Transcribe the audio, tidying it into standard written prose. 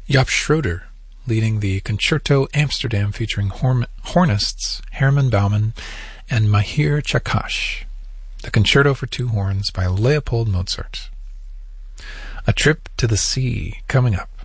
Jaap Schroeder leading the Concerto Amsterdam featuring hornists Herman Baumann and Mahir Chakash. The Concerto for Two Horns by Leopold Mozart. A Trip to the Sea coming up.